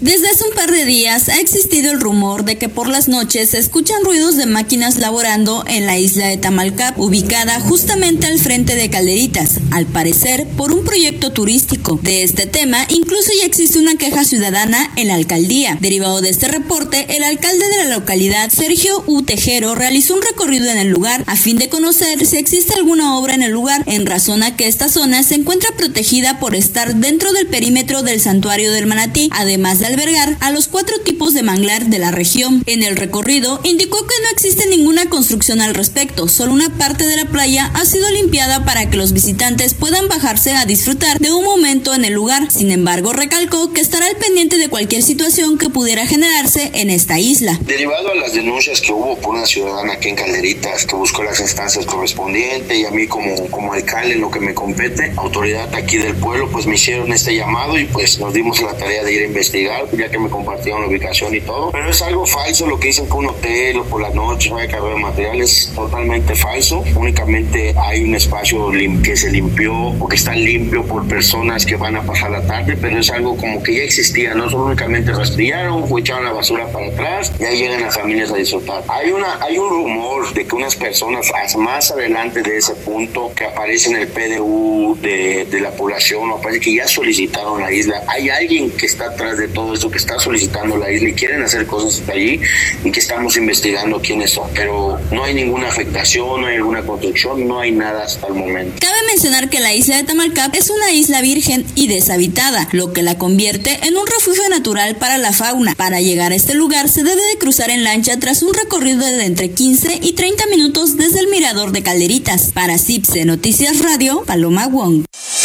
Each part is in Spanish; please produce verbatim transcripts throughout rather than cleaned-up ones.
Desde hace un par de días ha existido el rumor de que por las noches se escuchan ruidos de máquinas laborando en la isla de Tamalcap, ubicada justamente al frente de Calderitas, al parecer por un proyecto turístico. De este tema, incluso ya existe una queja ciudadana en la alcaldía. Derivado de este reporte, el alcalde de la localidad, Sergio U. Tejero, realizó un recorrido en el lugar a fin de conocer si existe alguna obra en el lugar, en razón a que esta zona se encuentra protegida por estar dentro del perímetro del santuario del Manatí, además de albergar a los cuatro tipos de manglar de la región. En el recorrido indicó que no existe ninguna construcción al respecto, solo una parte de la playa ha sido limpiada para que los visitantes puedan bajarse a disfrutar de un momento en el lugar. Sin embargo, recalcó que estará al pendiente de cualquier situación que pudiera generarse en esta isla. Derivado a las denuncias que hubo por una ciudadana aquí en Calderitas, que buscó las instancias correspondientes, y a mí como, como alcalde en lo que me compete, autoridad aquí del pueblo, pues me hicieron este llamado y pues nos dimos la tarea de ir a investigar, ya que me compartieron la ubicación y todo, pero es algo falso lo que dicen que un hotel o por la noche vaya a cargar material, es totalmente falso. Únicamente hay un espacio lim- que se limpió o que está limpio por personas que van a pasar la tarde, pero es algo como que ya existía, no solo únicamente rastrearon o echaron la basura para atrás, ya llegan las familias a disfrutar. Hay una hay un rumor de que unas personas más adelante de ese punto que aparece en el P D U de, de la población, o parece que ya solicitaron la isla. Hay alguien que está atrás de todo esto, que está solicitando la isla y quieren hacer cosas allí y que estamos investigando quiénes son, pero no hay ninguna afectación, no hay alguna construcción, no hay nada hasta el momento. Cabe mencionar que la isla de Tamalcap es una isla virgen y deshabitada, lo que la convierte en un refugio natural para la fauna. Para llegar a este lugar se debe de cruzar en lancha tras un recorrido de entre quince y treinta minutos desde el mirador de Calderitas. Para CIPSE Noticias Radio, Paloma Wong.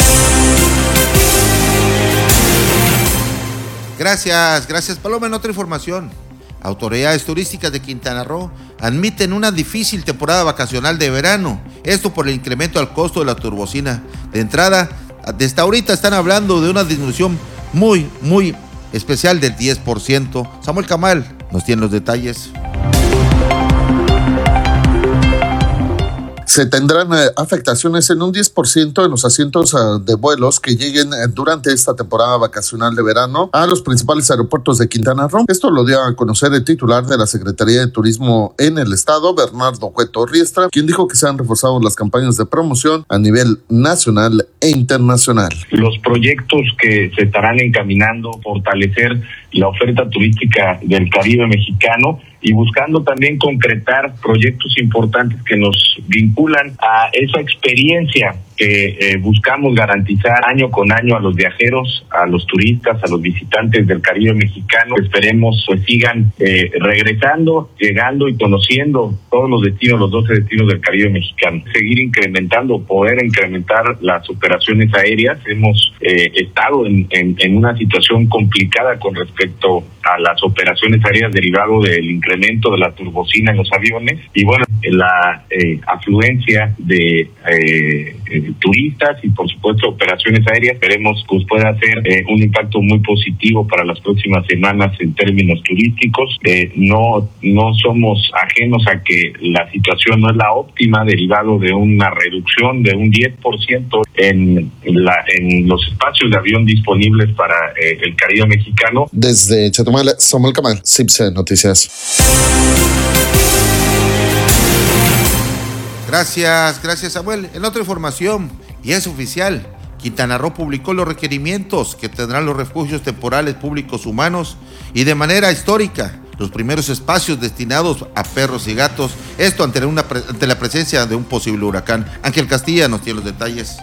Gracias, gracias Paloma. En otra información, autoridades turísticas de Quintana Roo admiten una difícil temporada vacacional de verano, esto por el incremento al costo de la turbocina. De entrada, desde ahorita están hablando de una disminución muy, muy especial del diez por ciento. Samuel Camal nos tiene los detalles. Se tendrán eh, afectaciones en un diez por ciento en los asientos eh, de vuelos que lleguen eh, durante esta temporada vacacional de verano a los principales aeropuertos de Quintana Roo. Esto lo dio a conocer el titular de la Secretaría de Turismo en el estado, Bernardo Cueto Riestra, quien dijo que se han reforzado las campañas de promoción a nivel nacional e internacional. Los proyectos que se estarán encaminando a fortalecer la oferta turística del Caribe mexicano y buscando también concretar proyectos importantes que nos vinculan a esa experiencia que eh, buscamos garantizar año con año a los viajeros, a los turistas, a los visitantes del Caribe mexicano. Esperemos pues sigan eh, regresando, llegando y conociendo todos los destinos, los doce destinos del Caribe mexicano. Seguir incrementando, poder incrementar las operaciones aéreas. Hemos eh, estado en, en, en una situación complicada con respecto a las operaciones aéreas derivado del incremento de la turbocina en los aviones y bueno, la eh, afluencia de eh, eh, turistas y por supuesto operaciones aéreas. Esperemos que pueda hacer eh, un impacto muy positivo para las próximas semanas en términos turísticos. Eh, no no somos ajenos a que la situación no es la óptima derivado de una reducción de un diez por ciento en la en los espacios de avión disponibles para eh, el Caribe mexicano. Desde Chetumal, Samuel Camal, CIPSE Noticias. Gracias, gracias Samuel. En otra información, y es oficial, Quintana Roo publicó los requerimientos que tendrán los refugios temporales públicos humanos y de manera histórica los primeros espacios destinados a perros y gatos, esto ante, una, ante la presencia de un posible huracán. Ángel Castilla nos tiene los detalles.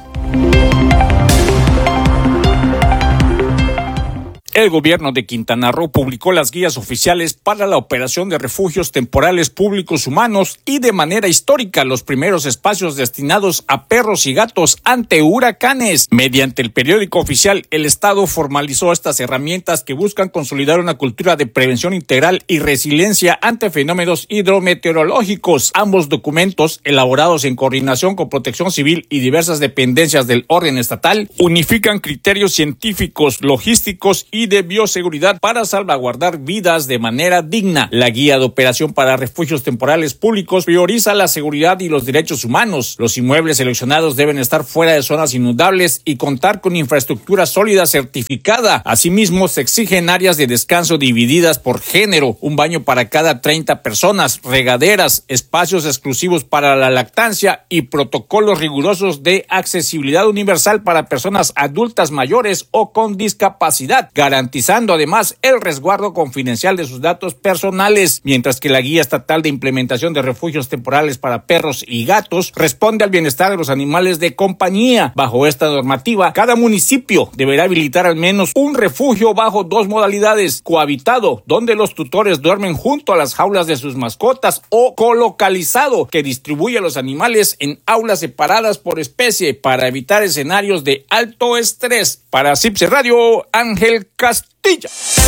El gobierno de Quintana Roo publicó las guías oficiales para la operación de refugios temporales públicos humanos y de manera histórica los primeros espacios destinados a perros y gatos ante huracanes. Mediante el periódico oficial, el Estado formalizó estas herramientas que buscan consolidar una cultura de prevención integral y resiliencia ante fenómenos hidrometeorológicos. Ambos documentos, elaborados en coordinación con Protección Civil y diversas dependencias del orden estatal, unifican criterios científicos, logísticos y y de bioseguridad para salvaguardar vidas de manera digna. La guía de operación para refugios temporales públicos prioriza la seguridad y los derechos humanos. Los inmuebles seleccionados deben estar fuera de zonas inundables y contar con infraestructura sólida certificada. Asimismo, se exigen áreas de descanso divididas por género, un baño para cada treinta personas, regaderas, espacios exclusivos para la lactancia y protocolos rigurosos de accesibilidad universal para personas adultas mayores o con discapacidad, garantizando además el resguardo confidencial de sus datos personales, mientras que la Guía Estatal de Implementación de Refugios Temporales para Perros y Gatos responde al bienestar de los animales de compañía. Bajo esta normativa, cada municipio deberá habilitar al menos un refugio bajo dos modalidades: cohabitado, donde los tutores duermen junto a las jaulas de sus mascotas, o colocalizado, que distribuye a los animales en aulas separadas por especie para evitar escenarios de alto estrés. Para C I P C Radio, Ángel Castilla.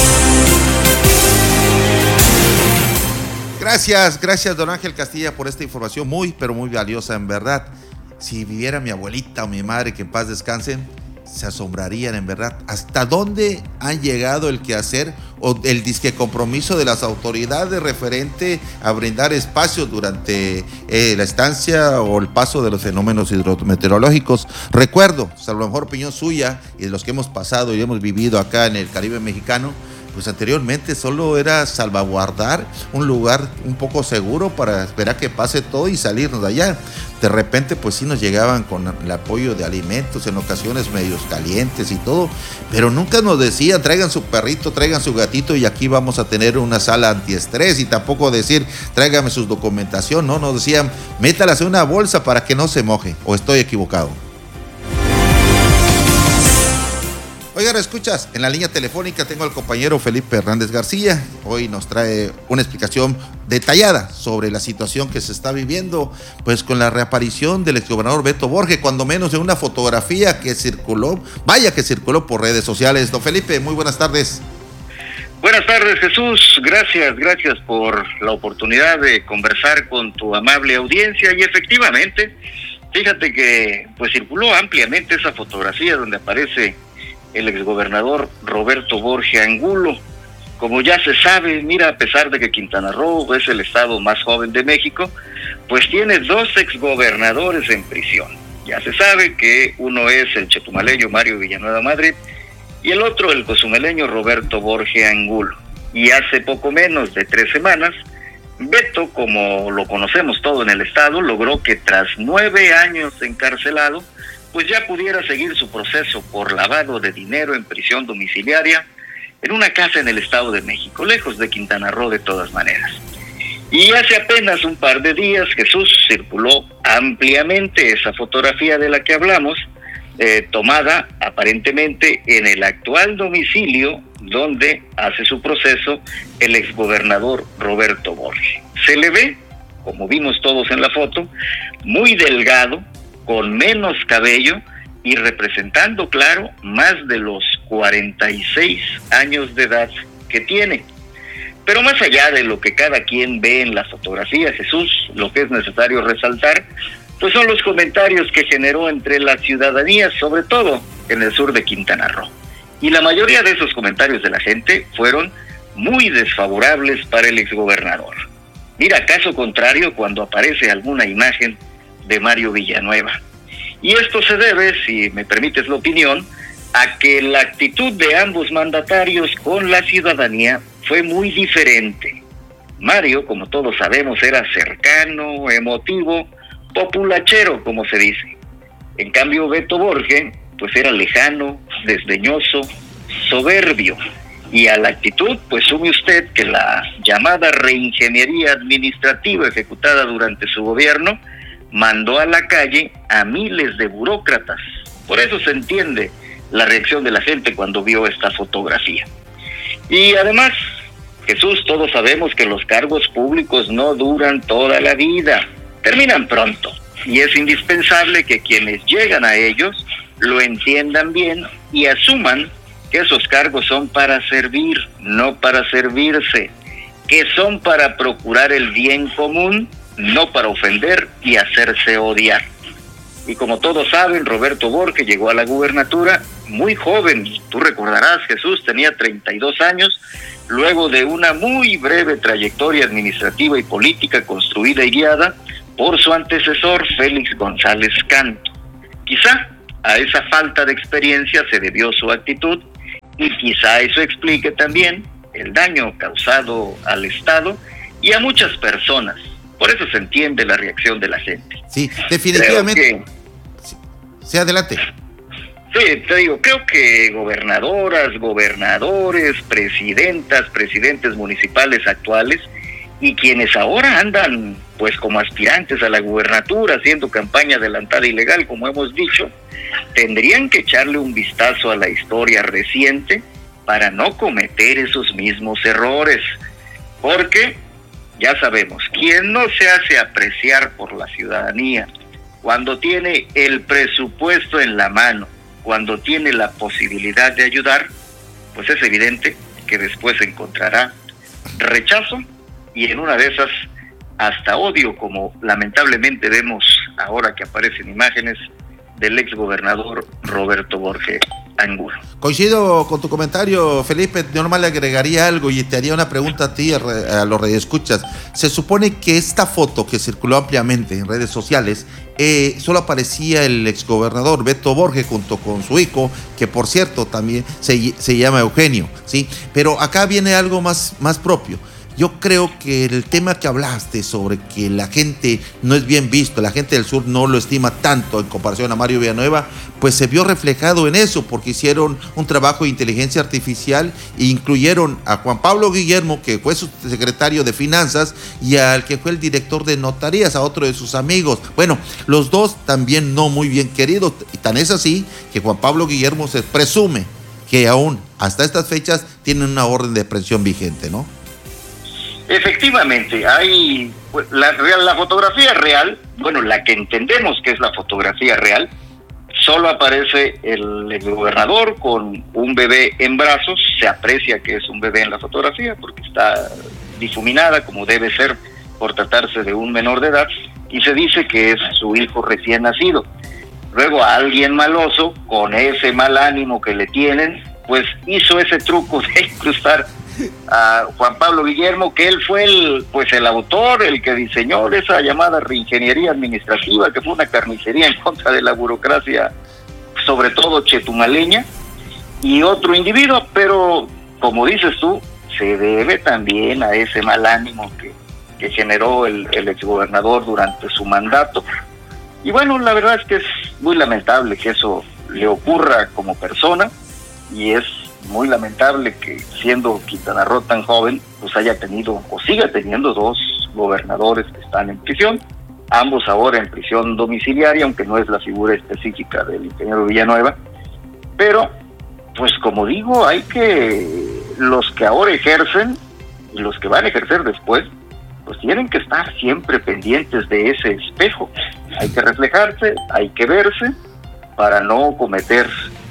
Gracias, gracias don Ángel Castilla por esta información muy, pero muy valiosa en verdad. Si viviera mi abuelita o mi madre, que en paz descansen, se asombrarían en verdad hasta dónde han llegado el quehacer o el disque compromiso de las autoridades referente a brindar espacios durante eh, la estancia o el paso de los fenómenos hidrometeorológicos. Recuerdo, a lo mejor opinión suya y de los que hemos pasado y hemos vivido acá en el Caribe mexicano, pues anteriormente solo era salvaguardar un lugar un poco seguro para esperar que pase todo y salirnos de allá. De repente pues sí nos llegaban con el apoyo de alimentos, en ocasiones medios calientes y todo, pero nunca nos decían traigan su perrito, traigan su gatito y aquí vamos a tener una sala antiestrés, y tampoco decir tráigame su documentación, no, nos decían métalas en una bolsa para que no se moje. ¿O estoy equivocado? Oigan, escuchas, en la línea telefónica tengo al compañero Felipe Hernández García. Hoy nos trae una explicación detallada sobre la situación que se está viviendo, pues con la reaparición del exgobernador Beto Borge, cuando menos de una fotografía que circuló, vaya que circuló por redes sociales. Don Felipe, muy buenas tardes. Buenas tardes, Jesús. Gracias, gracias por la oportunidad de conversar con tu amable audiencia. Y efectivamente, fíjate que pues circuló ampliamente esa fotografía donde aparece el exgobernador Roberto Borge Angulo. Como ya se sabe, mira, a pesar de que Quintana Roo es el estado más joven de México, pues tiene dos exgobernadores en prisión. Ya se sabe que uno es el chetumaleño Mario Villanueva Madrid y el otro el cozumeleño Roberto Borge Angulo. Y hace poco menos de tres semanas, Beto, como lo conocemos todo en el estado, logró que tras nueve años encarcelado, pues ya pudiera seguir su proceso por lavado de dinero en prisión domiciliaria en una casa en el Estado de México, lejos de Quintana Roo de todas maneras. Y hace apenas un par de días, Jesús, circuló ampliamente esa fotografía de la que hablamos, eh, tomada aparentemente en el actual domicilio donde hace su proceso el exgobernador Roberto Borge. Se le ve, como vimos todos en la foto, muy delgado, con menos cabello y representando, claro, más de los cuarenta y seis años de edad que tiene. Pero más allá de lo que cada quien ve en la fotografía, Jesús, lo que es necesario resaltar, pues son los comentarios que generó entre la ciudadanía, sobre todo en el sur de Quintana Roo. Y la mayoría de esos comentarios de la gente fueron muy desfavorables para el exgobernador. Mira, caso contrario cuando aparece alguna imagen de Mario Villanueva. Y esto se debe, si me permites la opinión, a que la actitud de ambos mandatarios con la ciudadanía fue muy diferente. Mario, como todos sabemos, era cercano, emotivo, populachero, como se dice. En cambio, Beto Borge, pues era lejano, desdeñoso, soberbio. Y a la actitud, pues sume usted que la llamada reingeniería administrativa ejecutada durante su gobierno mandó a la calle a miles de burócratas. Por eso se entiende la reacción de la gente cuando vio esta fotografía. Y además, Jesús, todos sabemos que los cargos públicos no duran toda la vida, terminan pronto. Y es indispensable que quienes llegan a ellos lo entiendan bien y asuman que esos cargos son para servir, no para servirse, que son para procurar el bien común, no para ofender y hacerse odiar. Y como todos saben, Roberto Borge llegó a la gubernatura muy joven. Tú recordarás, Jesús, tenía treinta y dos años, luego de una muy breve trayectoria administrativa y política construida y guiada por su antecesor, Félix González Canto. Quizá a esa falta de experiencia se debió su actitud, y quizá eso explique también el daño causado al Estado y a muchas personas. Por eso se entiende la reacción de la gente. Sí, definitivamente. Que, sí, sí, adelante. Sí, te digo, creo que gobernadoras, gobernadores, presidentas, presidentes municipales actuales y quienes ahora andan pues como aspirantes a la gubernatura haciendo campaña adelantada ilegal, como hemos dicho, tendrían que echarle un vistazo a la historia reciente para no cometer esos mismos errores, porque ya sabemos, quien no se hace apreciar por la ciudadanía, cuando tiene el presupuesto en la mano, cuando tiene la posibilidad de ayudar, pues es evidente que después encontrará rechazo y en una de esas hasta odio, como lamentablemente vemos ahora que aparecen imágenes del exgobernador Roberto Borge Angulo. Coincido con tu comentario, Felipe. Yo nomás le agregaría algo y te haría una pregunta a ti, a, a los radioescuchas. Se supone que esta foto que circuló ampliamente en redes sociales, eh, solo aparecía el exgobernador Beto Borge junto con su hijo, que por cierto también se, se llama Eugenio, ¿sí? Pero acá viene algo más, más propio. Yo creo que el tema que hablaste sobre que la gente no es bien visto, la gente del sur no lo estima tanto en comparación a Mario Villanueva, pues se vio reflejado en eso, porque hicieron un trabajo de inteligencia artificial e incluyeron a Juan Pablo Guillermo, que fue su secretario de Finanzas, y al que fue el director de notarías, a otro de sus amigos. Bueno, los dos también no muy bien queridos, y tan es así que Juan Pablo Guillermo se presume que aún hasta estas fechas tienen una orden de aprehensión vigente, ¿no? Efectivamente, hay pues, la, la fotografía real, bueno, la que entendemos que es la fotografía real, solo aparece el, el gobernador con un bebé en brazos. Se aprecia que es un bebé en la fotografía porque está difuminada como debe ser por tratarse de un menor de edad, y se dice que es su hijo recién nacido. Luego alguien maloso, con ese mal ánimo que le tienen, pues hizo ese truco de incrustar a Juan Pablo Guillermo, que él fue el pues el autor, el que diseñó esa llamada reingeniería administrativa, que fue una carnicería en contra de la burocracia, sobre todo chetumaleña, y otro individuo. Pero como dices tú, se debe también a ese mal ánimo que, que generó el, el exgobernador durante su mandato. Y bueno, la verdad es que es muy lamentable que eso le ocurra como persona, y es muy lamentable que siendo Quintana Roo tan joven, pues haya tenido o siga teniendo dos gobernadores que están en prisión, ambos ahora en prisión domiciliaria, aunque no es la figura específica del ingeniero Villanueva. Pero, pues como digo, hay que, los que ahora ejercen y los que van a ejercer después, pues tienen que estar siempre pendientes de ese espejo. Hay que reflejarse, hay que verse para no cometer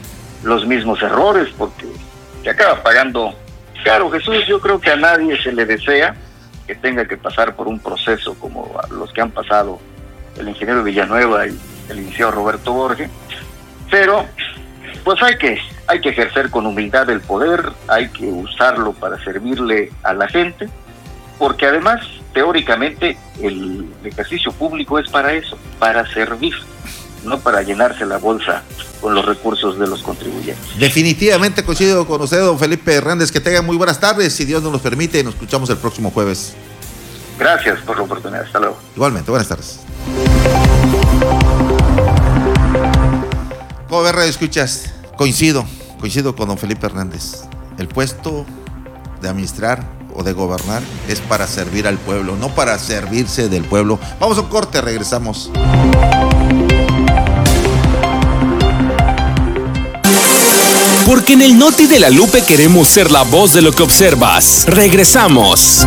los mismos errores, porque se acaba pagando caro. Jesús, yo creo que a nadie se le desea que tenga que pasar por un proceso como los que han pasado el ingeniero Villanueva y el licenciado Roberto Borge, pero pues hay que, hay que ejercer con humildad el poder, hay que usarlo para servirle a la gente, porque además, teóricamente, el ejercicio público es para eso, para servir, no para llenarse la bolsa con los recursos de los contribuyentes. Definitivamente coincido con usted, don Felipe Hernández. Que tengan muy buenas tardes, si Dios nos los permite, nos escuchamos el próximo jueves. Gracias por la oportunidad, hasta luego. Igualmente, buenas tardes. ¿Cómo ves, radio escuchas? Coincido, coincido con don Felipe Hernández. El puesto de administrar o de gobernar es para servir al pueblo, no para servirse del pueblo. Vamos a un corte, regresamos. Porque en el Noti de la Lupe queremos ser la voz de lo que observas. Regresamos.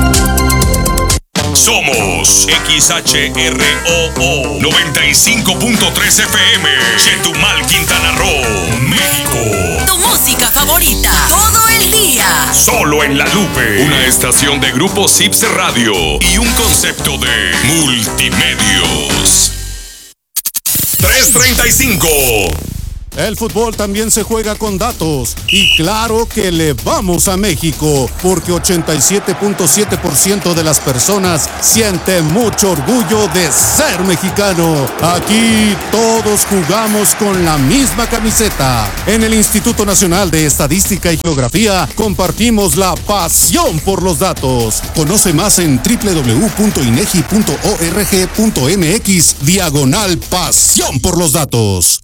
Somos X H R O O noventa y cinco punto tres F M, Chetumal, Quintana Roo, México. Tu música favorita, todo el día. Solo en La Lupe, una estación de Grupo Cipse Radio y un concepto de multimedios. tres treinta y cinco. El fútbol también se juega con datos y claro que le vamos a México porque ochenta y siete punto siete por ciento de las personas siente mucho orgullo de ser mexicano. Aquí todos jugamos con la misma camiseta. En el Instituto Nacional de Estadística y Geografía compartimos la pasión por los datos. Conoce más en doble u doble u doble u punto inegi punto org punto mx diagonal pasión por los datos.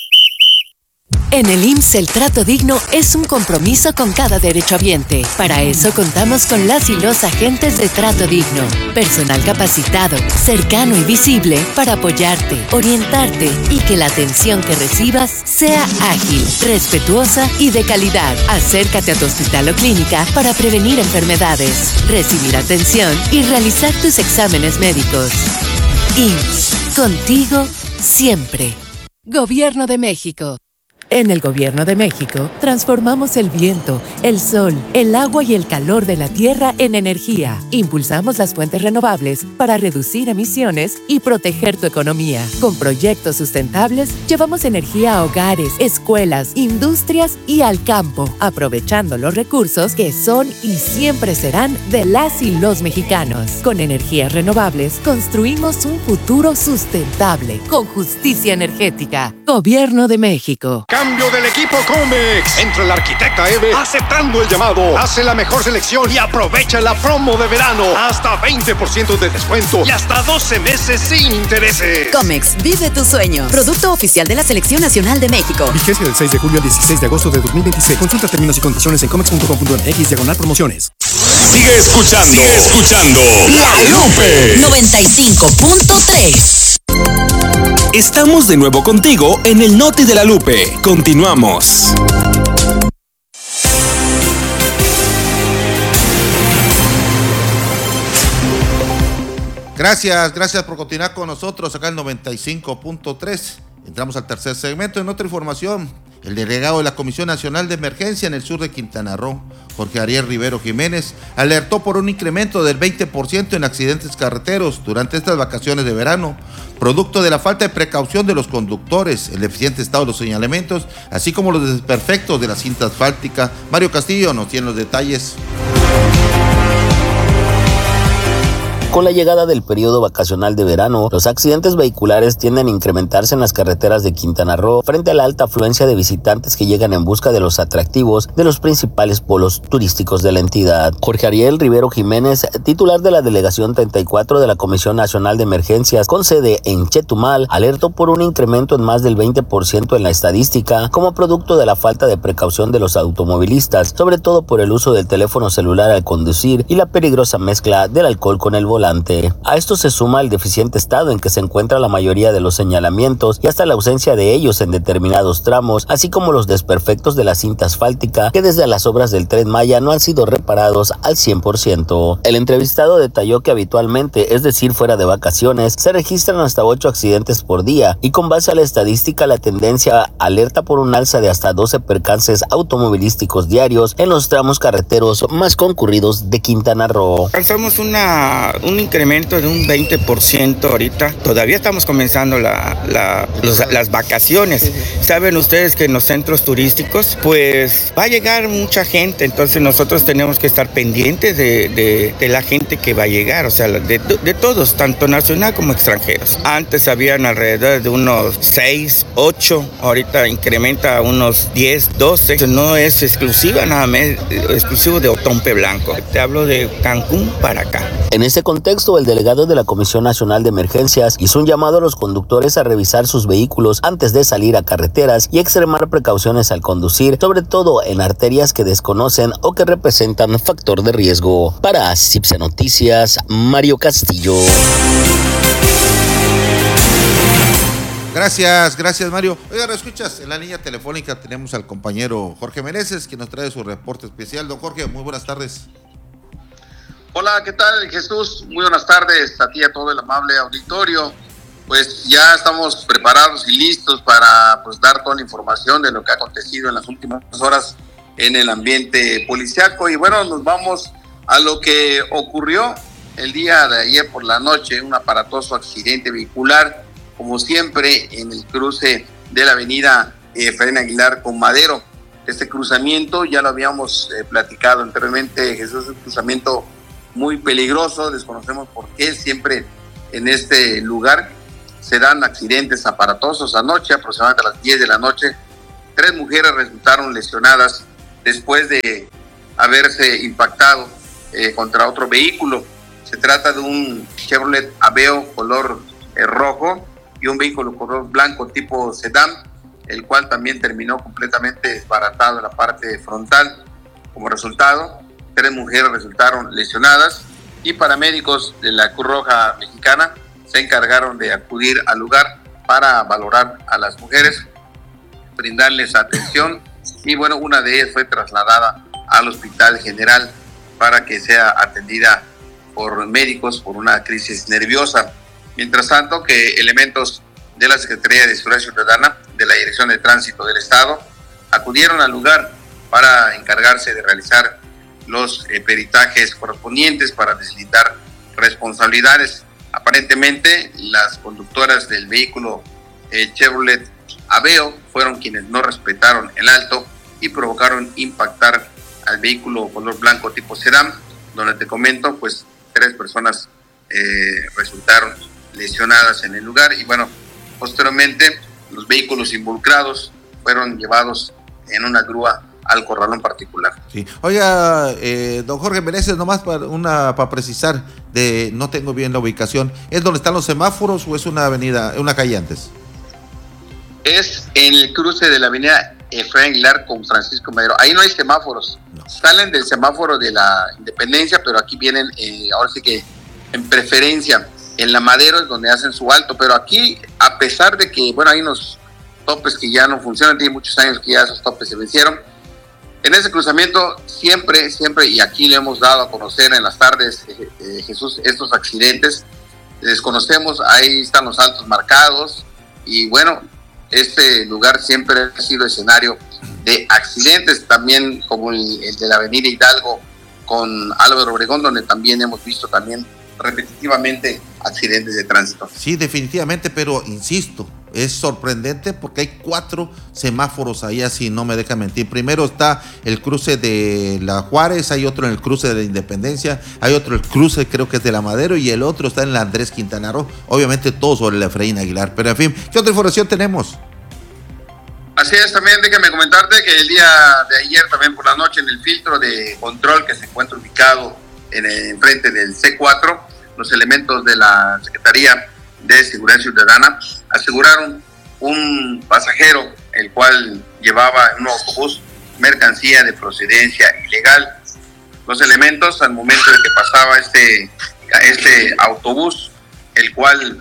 En el I M S S el trato digno es un compromiso con cada derechohabiente. Para eso contamos con las y los agentes de trato digno. Personal capacitado, cercano y visible para apoyarte, orientarte y que la atención que recibas sea ágil, respetuosa y de calidad. Acércate a tu hospital o clínica para prevenir enfermedades, recibir atención y realizar tus exámenes médicos. I M S S, contigo siempre. Gobierno de México. En el Gobierno de México, transformamos el viento, el sol, el agua y el calor de la tierra en energía. Impulsamos las fuentes renovables para reducir emisiones y proteger tu economía. Con proyectos sustentables, llevamos energía a hogares, escuelas, industrias y al campo, aprovechando los recursos que son y siempre serán de las y los mexicanos. Con energías renovables, construimos un futuro sustentable, con justicia energética. Gobierno de México. Cambio del equipo Comex. Entra el arquitecta Eve aceptando el llamado. Hace la mejor selección y aprovecha la promo de verano. Hasta veinte por ciento de descuento y hasta doce meses sin intereses. Comex, vive tu sueño. Producto oficial de la Selección Nacional de México. Vigencia del seis de julio al dieciséis de agosto de dos mil veintiséis. Consulta términos y condiciones en comex punto com punto mx diagonal promociones. Sigue escuchando. Sigue escuchando. La Lupe. noventa y cinco punto tres. Estamos de nuevo contigo en el Noti de la Lupe. Continuamos. Gracias, gracias por continuar con nosotros acá en noventa y cinco punto tres. Entramos al tercer segmento. En otra información, el delegado de la Comisión Nacional de Emergencia en el sur de Quintana Roo, Jorge Ariel Rivero Jiménez, alertó por un incremento del veinte por ciento en accidentes carreteros durante estas vacaciones de verano, producto de la falta de precaución de los conductores, el deficiente estado de los señalamientos, así como los desperfectos de la cinta asfáltica. Mario Castillo nos tiene los detalles. Con la llegada del periodo vacacional de verano, los accidentes vehiculares tienden a incrementarse en las carreteras de Quintana Roo frente a la alta afluencia de visitantes que llegan en busca de los atractivos de los principales polos turísticos de la entidad. Jorge Ariel Rivero Jiménez, titular de la Delegación treinta y cuatro de la Comisión Nacional de Emergencias con sede en Chetumal, alertó por un incremento en más del veinte por ciento en la estadística como producto de la falta de precaución de los automovilistas, sobre todo por el uso del teléfono celular al conducir y la peligrosa mezcla del alcohol con el volante. A esto se suma el deficiente estado en que se encuentra la mayoría de los señalamientos y hasta la ausencia de ellos en determinados tramos, así como los desperfectos de la cinta asfáltica que desde las obras del Tren Maya no han sido reparados al cien por ciento. El entrevistado detalló que habitualmente, es decir, fuera de vacaciones, se registran hasta ocho accidentes por día y con base a la estadística la tendencia alerta por un alza de hasta doce percances automovilísticos diarios en los tramos carreteros más concurridos de Quintana Roo. Alcanzamos una un incremento de un veinte por ciento ahorita. Todavía estamos comenzando la, la, los, las vacaciones. Saben ustedes que en los centros turísticos pues va a llegar mucha gente, entonces nosotros tenemos que estar pendientes de, de, de la gente que va a llegar, o sea, de, de todos, tanto nacional como extranjeros. Antes habían alrededor de unos seis, ocho, ahorita incrementa a unos diez, doce. No es exclusiva nada más, exclusivo de Otompe Blanco. Te hablo de Cancún para acá. En ese contexto, el delegado de la Comisión Nacional de Emergencias hizo un llamado a los conductores a revisar sus vehículos antes de salir a carreteras y extremar precauciones al conducir, sobre todo en arterias que desconocen o que representan factor de riesgo. Para C I P S E Noticias, Mario Castillo. Gracias, gracias Mario. Oiga, ¿lo escuchas? En la línea telefónica tenemos al compañero Jorge Meneses, que nos trae su reporte especial. Don Jorge, muy buenas tardes. Hola, ¿qué tal, Jesús? Muy buenas tardes a ti y a todo el amable auditorio. Pues ya estamos preparados y listos para pues dar toda la información de lo que ha acontecido en las últimas horas en el ambiente policiaco. Y bueno, nos vamos a lo que ocurrió el día de ayer por la noche, un aparatoso accidente vehicular como siempre, en el cruce de la avenida Efraín Aguilar con Madero. Este cruzamiento ya lo habíamos eh, platicado anteriormente, Jesús, es un cruzamiento muy peligroso, desconocemos por qué siempre en este lugar se dan accidentes aparatosos. Anoche, aproximadamente a las diez de la noche, tres mujeres resultaron lesionadas después de haberse impactado eh, contra otro vehículo. Se trata de un Chevrolet Aveo color eh, rojo y un vehículo color blanco tipo sedán, el cual también terminó completamente desbaratado en la parte frontal. Como resultado, tres mujeres resultaron lesionadas y paramédicos de la Cruz Roja Mexicana se encargaron de acudir al lugar para valorar a las mujeres, brindarles atención y bueno, una de ellas fue trasladada al Hospital General para que sea atendida por médicos por una crisis nerviosa. Mientras tanto, que elementos de la Secretaría de Seguridad Ciudadana, de la Dirección de Tránsito del Estado, acudieron al lugar para encargarse de realizar los eh, peritajes correspondientes para deslindar responsabilidades. Aparentemente, las conductoras del vehículo eh, Chevrolet Aveo fueron quienes no respetaron el alto y provocaron impactar al vehículo color blanco tipo sedán, donde te comento, pues tres personas eh, resultaron lesionadas en el lugar y bueno, posteriormente los vehículos involucrados fueron llevados en una grúa al corralón particular. Sí. Oiga, eh, don Jorge Meneses, nomás para una para precisar, de no tengo bien la ubicación, ¿es donde están los semáforos o es una avenida, una calle antes? Es en el cruce de la avenida Efraín Aguilar con Francisco Madero. Ahí no hay semáforos, no. Salen del semáforo de la Independencia, pero aquí vienen, eh, ahora sí que en preferencia, en la Madero es donde hacen su alto, pero aquí, a pesar de que, bueno, hay unos topes que ya no funcionan, tiene muchos años que ya esos topes se vencieron, en ese cruzamiento siempre, siempre, y aquí le hemos dado a conocer en las tardes, eh, eh, Jesús, estos accidentes, desconocemos, ahí están los altos marcados, y bueno, este lugar siempre ha sido escenario de accidentes, también como el, el de la avenida Hidalgo con Álvaro Obregón, donde también hemos visto también repetitivamente accidentes de tránsito. Sí, definitivamente, pero insisto, es sorprendente porque hay cuatro semáforos ahí, así no me deja mentir. Primero está el cruce de la Juárez, hay otro en el cruce de la Independencia, hay otro el cruce creo que es de la Madero y el otro está en la Andrés Quintana Roo, obviamente todo sobre la Efraín Aguilar, pero en fin, ¿qué otra información tenemos? Así es, también déjame comentarte que el día de ayer, también por la noche, en el filtro de control que se encuentra ubicado en el frente del C cuatro, los elementos de la Secretaría de Seguridad Ciudadana aseguraron un pasajero, el cual llevaba en un autobús mercancía de procedencia ilegal. Los elementos, al momento de que pasaba este, este autobús, el cual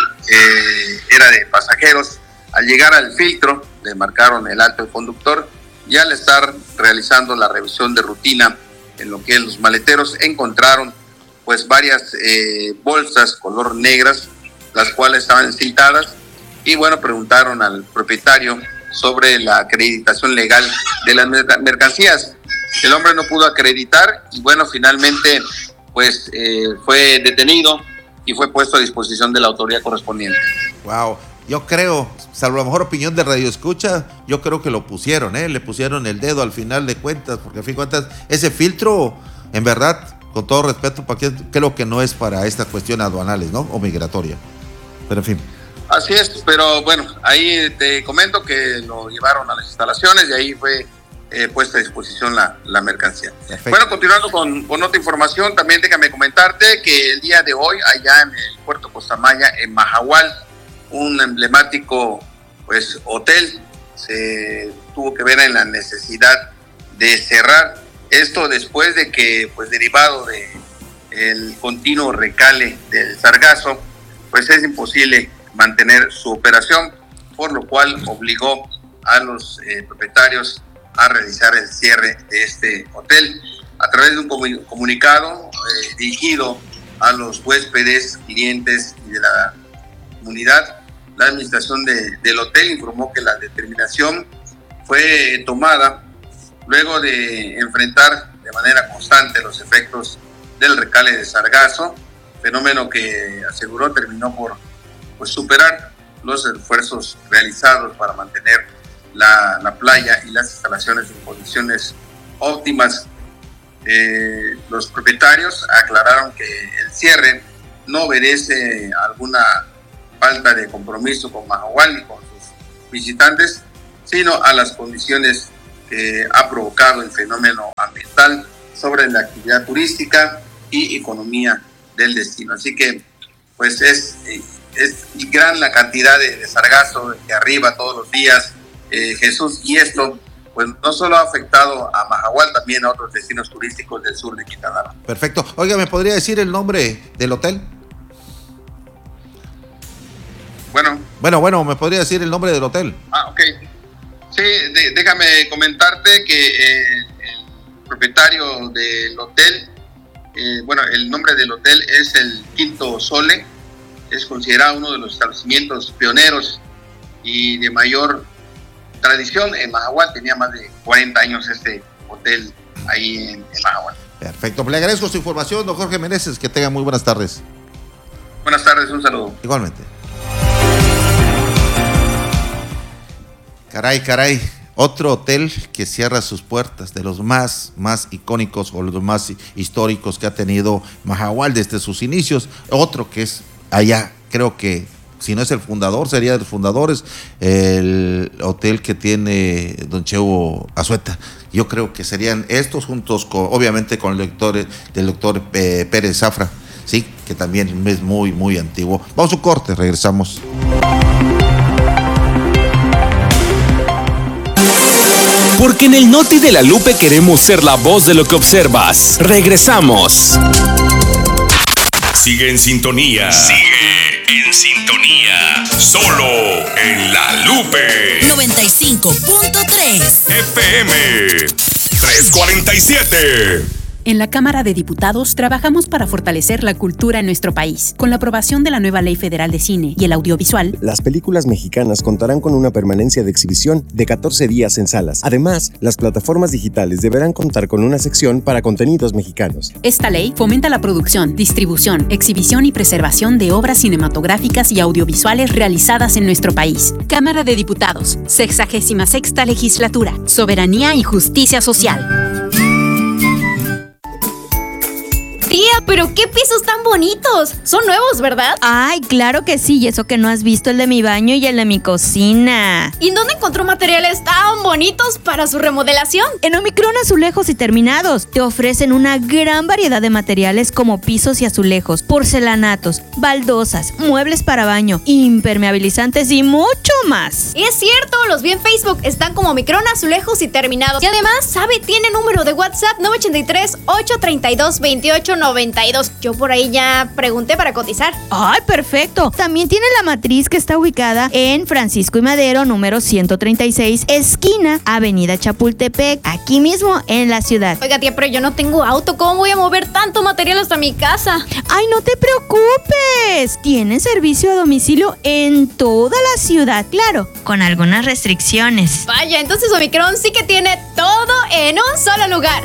eh, era de pasajeros, al llegar al filtro, le marcaron el alto del conductor y al estar realizando la revisión de rutina en lo que es los maleteros, encontraron pues varias eh, bolsas color negras, las cuales estaban encintadas, y bueno, preguntaron al propietario sobre la acreditación legal de las mercancías. El hombre no pudo acreditar y bueno, finalmente pues eh, fue detenido y fue puesto a disposición de la autoridad correspondiente. Wow, yo creo, salvo la mejor opinión de Radio Escucha, yo creo que lo pusieron, ¿eh? Le pusieron el dedo al final de cuentas, porque al fin de cuentas ese filtro, en verdad, con todo respeto, para que, creo que no es para estas cuestiones aduanales, ¿no? O migratoria. Pero en fin. Así es, pero bueno, ahí te comento que lo llevaron a las instalaciones y ahí fue eh, puesta a disposición la, la mercancía. Perfecto. Bueno, continuando con, con otra información, también déjame comentarte que el día de hoy, allá en el puerto Costamaya, en Mahahual, un emblemático pues hotel se tuvo que ver en la necesidad de cerrar. Esto después de que, pues derivado de el continuo recale del sargazo, pues es imposible mantener su operación, por lo cual obligó a los eh, propietarios a realizar el cierre de este hotel. A través de un comun- comunicado eh, dirigido a los huéspedes, clientes y de la comunidad, la administración de, del hotel informó que la determinación fue tomada luego de enfrentar de manera constante los efectos del recale de sargazo, fenómeno que aseguró terminó por pues, superar los esfuerzos realizados para mantener la, la playa y las instalaciones en condiciones óptimas. Eh, los propietarios aclararon que el cierre no obedece a alguna falta de compromiso con Mahahual ni con sus visitantes, sino a las condiciones que ha provocado el fenómeno ambiental sobre la actividad turística y economía del destino. Así que pues es, es gran la cantidad de, de sargazo que arriba todos los días, eh, Jesús, y esto pues no solo ha afectado a Mahahual, también a otros destinos turísticos del sur de Quintana Roo. Perfecto. Oiga, ¿me podría decir el nombre del hotel? Bueno. Bueno, bueno, ¿me podría decir el nombre del hotel? Ah, ok. Sí, de, déjame comentarte que eh, el propietario del hotel, eh, bueno, el nombre del hotel es el Quinto Sole, es considerado uno de los establecimientos pioneros y de mayor tradición en Mahahual. Tenía más de cuarenta años este hotel ahí en, en Mahahual. Perfecto, le agradezco su información, don Jorge Meneses, que tenga muy buenas tardes. Buenas tardes, un saludo. Igualmente. Caray, caray, otro hotel que cierra sus puertas, de los más, más icónicos o los más históricos que ha tenido Mahahual desde sus inicios. Otro que es allá, creo que si no es el fundador, sería de los fundadores, el hotel que tiene don Chevo Azueta. Yo creo que serían estos juntos, con, obviamente con el doctor, del doctor eh, Pérez Zafra, sí, que también es muy, muy antiguo. Vamos a un corte, regresamos. Porque en el Noti de la Lupe queremos ser la voz de lo que observas. Regresamos. Sigue en sintonía. Sigue en sintonía. Solo en la Lupe. noventa y cinco punto tres. F M trescientos cuarenta y siete. En la Cámara de Diputados trabajamos para fortalecer la cultura en nuestro país. Con la aprobación de la nueva Ley Federal de Cine y el Audiovisual, las películas mexicanas contarán con una permanencia de exhibición de catorce días en salas. Además, las plataformas digitales deberán contar con una sección para contenidos mexicanos. Esta ley fomenta la producción, distribución, exhibición y preservación de obras cinematográficas y audiovisuales realizadas en nuestro país. Cámara de Diputados, sexagésima sexta legislatura, soberanía y justicia social. Tía, pero qué pisos tan bonitos. Son nuevos, ¿verdad? Ay, claro que sí, y eso que no has visto el de mi baño y el de mi cocina. ¿Y dónde encontró materiales tan bonitos para su remodelación? En Omicron Azulejos y Terminados te ofrecen una gran variedad de materiales como pisos y azulejos, porcelanatos, baldosas, muebles para baño, impermeabilizantes y mucho más. Es cierto, los vi en Facebook, están como Omicron Azulejos y Terminados. Y además, ¿sabe? Tiene número de WhatsApp nueve ocho tres, ocho tres dos, dos ocho noventa y dos. Yo por ahí ya pregunté para cotizar. ¡Ay, perfecto! También tiene la matriz que está ubicada en Francisco y Madero, número ciento treinta y seis, esquina Avenida Chapultepec, aquí mismo en la ciudad. Oiga, tía, pero yo no tengo auto. ¿Cómo voy a mover tanto material hasta mi casa? ¡Ay, no te preocupes! Tienen servicio a domicilio en toda la ciudad, claro, con algunas restricciones. Vaya, entonces Omicron sí que tiene todo en un solo lugar.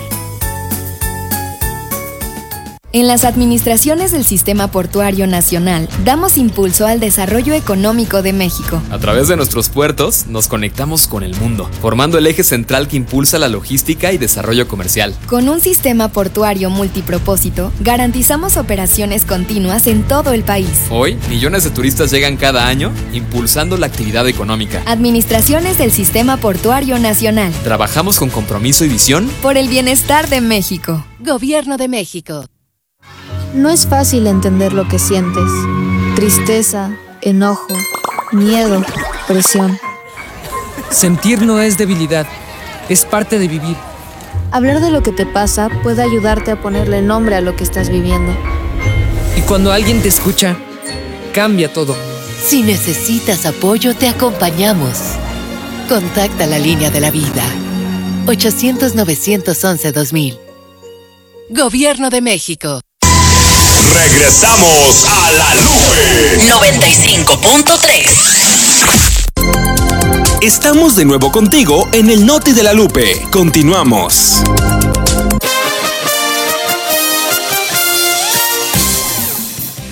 En las administraciones del Sistema Portuario Nacional, damos impulso al desarrollo económico de México. A través de nuestros puertos, nos conectamos con el mundo, formando el eje central que impulsa la logística y desarrollo comercial. Con un sistema portuario multipropósito, garantizamos operaciones continuas en todo el país. Hoy, millones de turistas llegan cada año, impulsando la actividad económica. Administraciones del Sistema Portuario Nacional. Trabajamos con compromiso y visión por el bienestar de México. Gobierno de México. No es fácil entender lo que sientes. Tristeza, enojo, miedo, presión. Sentir no es debilidad, es parte de vivir. Hablar de lo que te pasa puede ayudarte a ponerle nombre a lo que estás viviendo. Y cuando alguien te escucha, cambia todo. Si necesitas apoyo, te acompañamos. Contacta la línea de la vida. ochocientos, novecientos once, dos mil. Gobierno de México. Regresamos a la Lupe noventa y cinco punto tres. Estamos de nuevo contigo en el Noti de la Lupe. Continuamos.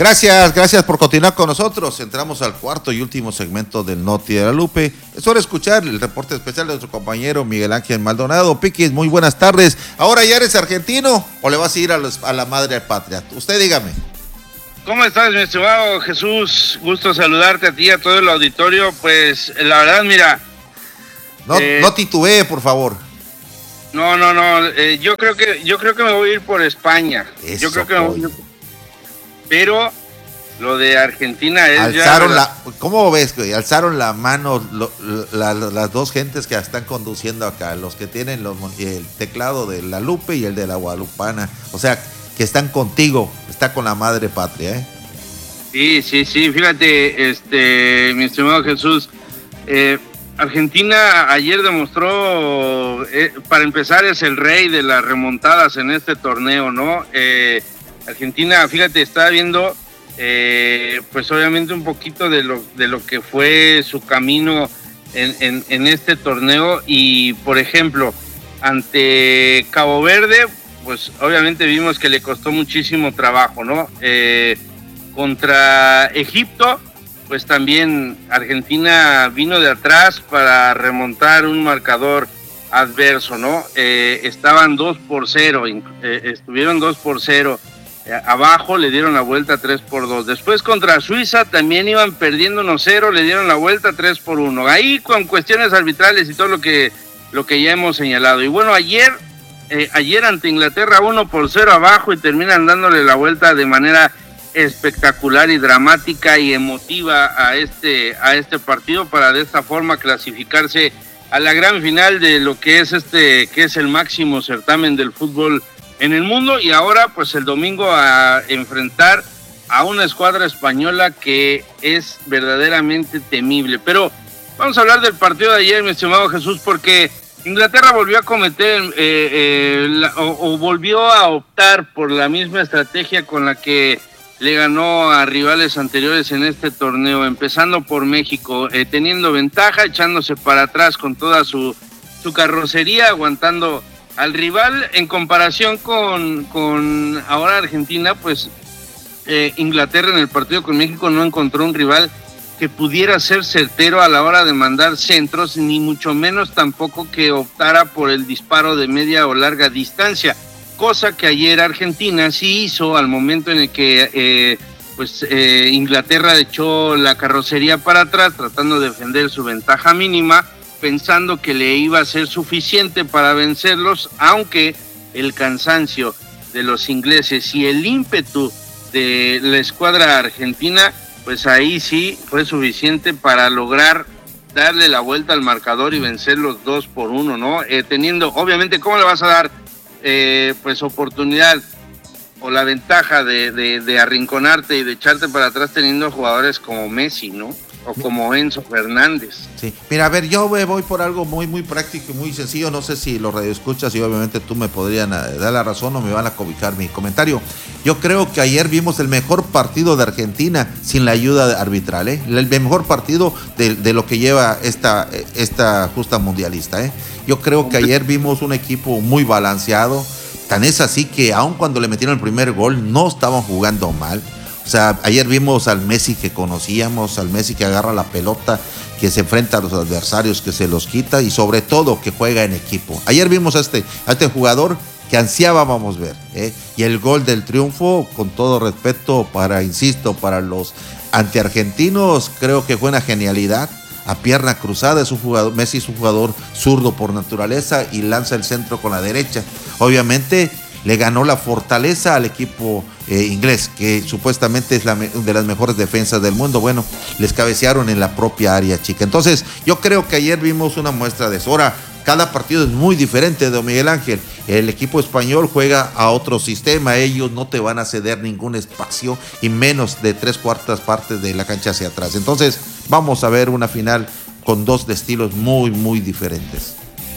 Gracias, gracias por continuar con nosotros. Entramos al cuarto y último segmento del Noti de la Lupe. Es hora de escuchar el reporte especial de nuestro compañero Miguel Ángel Maldonado. Piquis, muy buenas tardes. ¿Ahora ya eres argentino o le vas a ir a, los, a la madre patria? Usted dígame. ¿Cómo estás, mi estimado Jesús? Gusto saludarte a ti y a todo el auditorio. Pues la verdad, mira... No, eh, no titubee, por favor. No, no, no. Eh, yo creo que yo creo que me voy a ir por España. Eso, yo creo que me voy a ir... Pero lo de Argentina es Alzaron ya... la, ¿cómo ves, güey? Alzaron la mano lo, la, la, las dos gentes que están conduciendo acá, los que tienen los, el teclado de la Lupe y el de la Guadalupana. O sea, que están contigo, está con la madre patria, ¿eh? Sí, sí, sí. Fíjate, este, mi estimado Jesús, eh, Argentina ayer demostró, eh, para empezar, es el rey de las remontadas en este torneo, ¿no? Eh, Argentina, fíjate, estaba viendo, eh, pues obviamente un poquito de lo de lo que fue su camino en, en, en este torneo y, por ejemplo, ante Cabo Verde, pues obviamente vimos que le costó muchísimo trabajo, ¿no? Eh, contra Egipto, pues también Argentina vino de atrás para remontar un marcador adverso, ¿no? Eh, estaban dos por cero, eh, estuvieron dos por cero. Abajo le dieron la vuelta tres por dos. Después contra Suiza también iban perdiendo uno cero, le dieron la vuelta tres por uno. Ahí con cuestiones arbitrales y todo lo que lo que ya hemos señalado. Y bueno, ayer eh, ayer ante Inglaterra uno por cero abajo y terminan dándole la vuelta de manera espectacular y dramática y emotiva a este a este partido para de esta forma clasificarse a la gran final de lo que es este que es el máximo certamen del fútbol en el mundo, y ahora pues el domingo a enfrentar a una escuadra española que es verdaderamente temible. Pero vamos a hablar del partido de ayer, mi estimado Jesús, porque Inglaterra volvió a cometer eh, eh, la, o, o volvió a optar por la misma estrategia con la que le ganó a rivales anteriores en este torneo, empezando por México, eh, teniendo ventaja, echándose para atrás con toda su, su carrocería, aguantando al rival. En comparación con, con ahora Argentina, pues eh, Inglaterra en el partido con México no encontró un rival que pudiera ser certero a la hora de mandar centros, ni mucho menos tampoco que optara por el disparo de media o larga distancia, cosa que ayer Argentina sí hizo al momento en el que eh, pues eh, Inglaterra echó la carrocería para atrás tratando de defender su ventaja mínima, pensando que le iba a ser suficiente para vencerlos, aunque el cansancio de los ingleses y el ímpetu de la escuadra argentina, pues ahí sí fue suficiente para lograr darle la vuelta al marcador y vencer los dos por uno, ¿no? Eh, teniendo, obviamente, ¿cómo le vas a dar eh, pues oportunidad o la ventaja de, de, de arrinconarte y de echarte para atrás teniendo jugadores como Messi, ¿no? O como Enzo Fernández. Sí, mira, a ver, yo voy por algo muy, muy práctico y muy sencillo. No sé si los radioescuchas y obviamente tú me podrían dar la razón o me van a cobijar mi comentario. Yo creo que ayer vimos el mejor partido de Argentina sin la ayuda arbitral, ¿eh? El mejor partido de, de lo que lleva esta, esta justa mundialista, ¿eh? Yo creo que ayer vimos un equipo muy balanceado. Tan es así que aun cuando le metieron el primer gol, no estaban jugando mal. O sea, ayer vimos al Messi que conocíamos, al Messi que agarra la pelota, que se enfrenta a los adversarios, que se los quita y sobre todo que juega en equipo. Ayer vimos a este, a este jugador que ansiábamos ver, ¿eh? Y el gol del triunfo, con todo respeto para, insisto, para los antiargentinos, creo que fue una genialidad. A pierna cruzada, es un jugador, Messi es un jugador zurdo por naturaleza y lanza el centro con la derecha. Obviamente le ganó la fortaleza al equipo eh, inglés, que supuestamente es la me- de las mejores defensas del mundo. Bueno, les cabecearon en la propia área chica. Entonces, yo creo que ayer vimos una muestra de eso. Ahora, cada partido es muy diferente, don Miguel Ángel. El equipo español juega a otro sistema. Ellos no te van a ceder ningún espacio y menos de tres cuartas partes de la cancha hacia atrás. Entonces, vamos a ver una final con dos estilos muy, muy diferentes.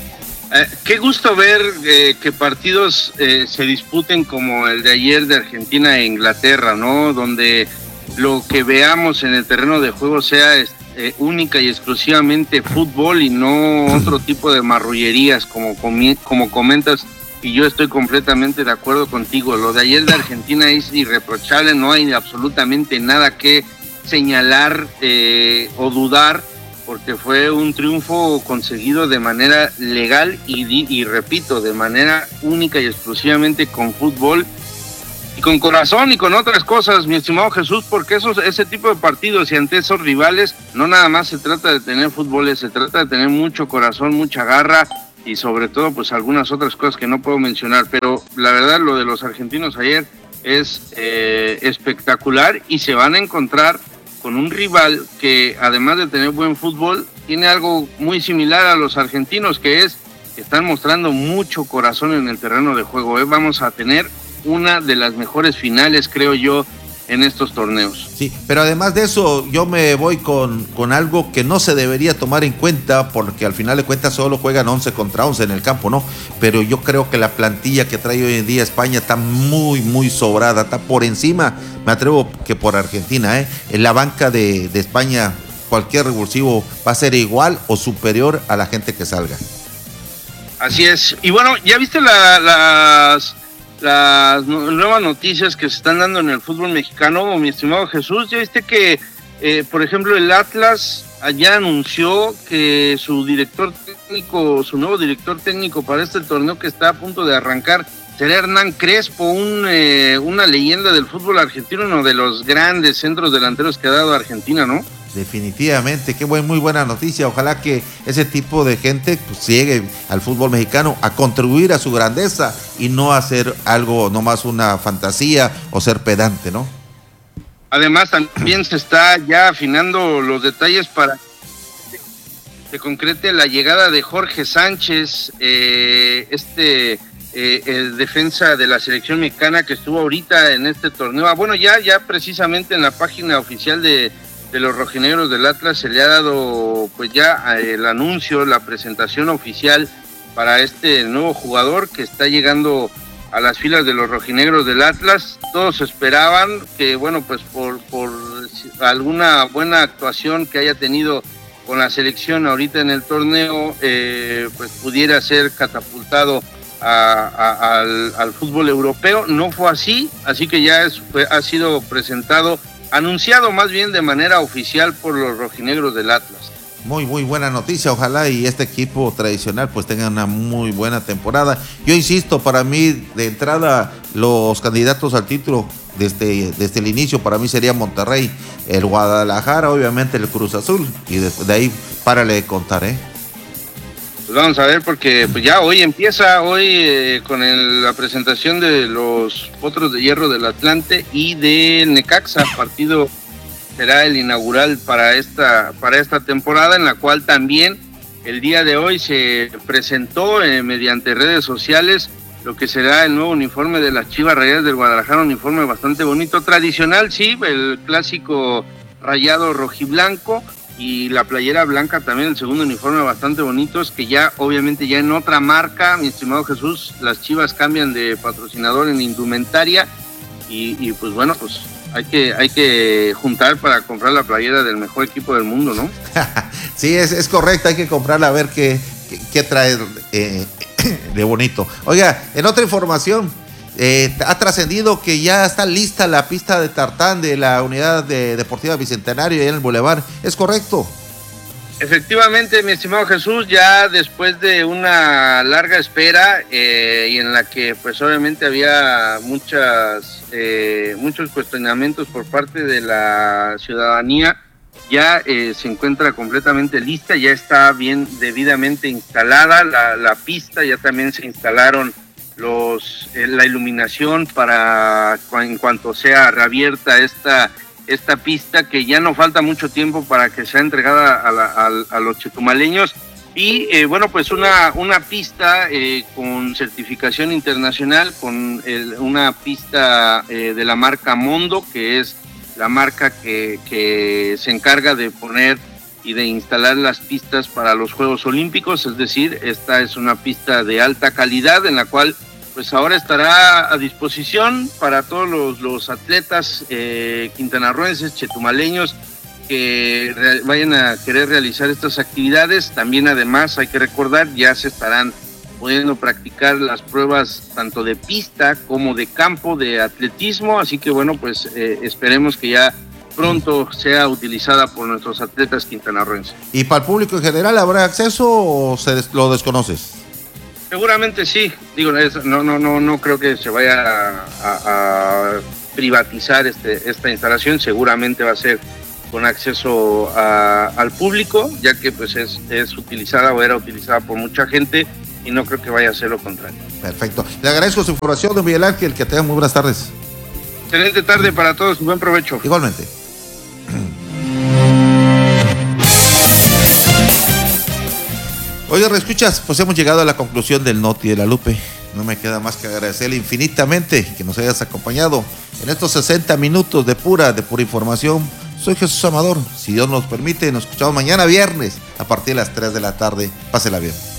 Eh, qué gusto ver eh, que partidos eh, se disputen como el de ayer de Argentina e Inglaterra, ¿no? Donde lo que veamos en el terreno de juego sea eh, única y exclusivamente fútbol y no otro tipo de marrullerías, como, como comentas y yo estoy completamente de acuerdo contigo. Lo de ayer de Argentina es irreprochable, no hay absolutamente nada que señalar eh, o dudar, porque fue un triunfo conseguido de manera legal y, y repito, de manera única y exclusivamente con fútbol y con corazón y con otras cosas, mi estimado Jesús, porque esos, ese tipo de partidos y ante esos rivales no nada más se trata de tener fútbol, se trata de tener mucho corazón, mucha garra y sobre todo pues algunas otras cosas que no puedo mencionar, pero la verdad lo de los argentinos ayer es eh, espectacular y se van a encontrar con un rival que además de tener buen fútbol, tiene algo muy similar a los argentinos, que es que están mostrando mucho corazón en el terreno de juego. ¿eh? Vamos a tener una de las mejores finales, creo yo, en estos torneos. Sí, pero además de eso, yo me voy con, con algo que no se debería tomar en cuenta, porque al final de cuentas solo juegan once contra once en el campo, ¿no? Pero yo creo que la plantilla que trae hoy en día España está muy, muy sobrada, está por encima, me atrevo que por Argentina, ¿eh? En la banca de, de España, cualquier revulsivo va a ser igual o superior a la gente que salga. Así es. Y bueno, ¿ya viste la, las... las nuevas noticias que se están dando en el fútbol mexicano, mi estimado Jesús? Ya viste que, eh, por ejemplo, el Atlas allá anunció que su director técnico, su nuevo director técnico para este torneo que está a punto de arrancar, será Hernán Crespo, un, eh, una leyenda del fútbol argentino, uno de los grandes centros delanteros que ha dado Argentina, ¿no? Definitivamente, qué buen, muy buena noticia. Ojalá que ese tipo de gente pues, llegue al fútbol mexicano a contribuir a su grandeza y no a hacer algo nomás una fantasía o ser pedante, ¿no? Además, también se está ya afinando los detalles para que se concrete la llegada de Jorge Sánchez, eh, este eh, el defensa de la selección mexicana que estuvo ahorita en este torneo. Ah, bueno, ya, ya precisamente en la página oficial de de los rojinegros del Atlas se le ha dado pues ya el anuncio, la presentación oficial para este nuevo jugador que está llegando a las filas de los rojinegros del Atlas. Todos esperaban que, bueno, pues por, por alguna buena actuación que haya tenido con la selección ahorita en el torneo, eh, pues pudiera ser catapultado a, a, al, al fútbol europeo. No fue así, así que ya es, fue, ha sido presentado, anunciado más bien de manera oficial por los rojinegros del Atlas. Muy, muy buena noticia, ojalá y este equipo tradicional pues tenga una muy buena temporada. Yo insisto, para mí de entrada los candidatos al título desde, desde el inicio para mí sería Monterrey, el Guadalajara, obviamente el Cruz Azul y de, de ahí párale de contar, ¿eh? Pues vamos a ver, porque pues ya hoy empieza, hoy eh, con el, la presentación de los Potros de Hierro del Atlante y de Necaxa, partido será el inaugural para esta, para esta temporada, en la cual también el día de hoy se presentó eh, mediante redes sociales lo que será el nuevo uniforme de las Chivas Rayadas del Guadalajara, un uniforme bastante bonito, tradicional, sí, el clásico rayado rojiblanco, y la playera blanca también, el segundo uniforme bastante bonitos, que ya obviamente ya en otra marca, mi estimado Jesús, las Chivas cambian de patrocinador en indumentaria y, y pues bueno, pues hay que hay que juntar para comprar la playera del mejor equipo del mundo, ¿no? Sí, es, es correcto, hay que comprarla a ver qué, qué, qué trae eh, de bonito. Oiga, en otra información, Eh, ha trascendido que ya está lista la pista de tartán de la unidad de deportiva Bicentenario en el Boulevard, ¿es correcto? Efectivamente, mi estimado Jesús, ya después de una larga espera eh, y en la que pues obviamente había muchas eh, muchos cuestionamientos por parte de la ciudadanía, ya eh, se encuentra completamente lista, ya está bien debidamente instalada la, la pista, ya también se instalaron los eh, la iluminación para en cuanto sea reabierta esta esta pista, que ya no falta mucho tiempo para que sea entregada a, la, a, a los chetumaleños. Y eh, bueno, pues una una pista eh, con certificación internacional, con el, una pista eh, de la marca Mondo, que es la marca que, que se encarga de poner y de instalar las pistas para los Juegos Olímpicos. Es decir, esta es una pista de alta calidad en la cual pues ahora estará a disposición para todos los, los atletas eh, quintanarroenses, chetumaleños, que re- vayan a querer realizar estas actividades. También además hay que recordar, ya se estarán pudiendo practicar las pruebas tanto de pista como de campo, de atletismo, así que bueno, pues eh, esperemos que ya pronto sea utilizada por nuestros atletas quintanarroenses. ¿Y para el público en general habrá acceso o se des- lo desconoces? Seguramente sí, digo, es, no, no, no, no creo que se vaya a, a, a privatizar este, esta instalación, seguramente va a ser con acceso a, al público, ya que pues es, es utilizada o era utilizada por mucha gente y no creo que vaya a ser lo contrario. Perfecto. Le agradezco su información, don Miguel Ángel, que tenga muy buenas tardes. Excelente tarde para todos, buen provecho. Igualmente. Oiga, reescuchas, pues hemos llegado a la conclusión del Noti de la Lupe. No me queda más que agradecerle infinitamente que nos hayas acompañado en estos sesenta minutos de pura, de pura información. Soy Jesús Amador. Si Dios nos permite, nos escuchamos mañana viernes a partir de las tres de la tarde. Pásela bien.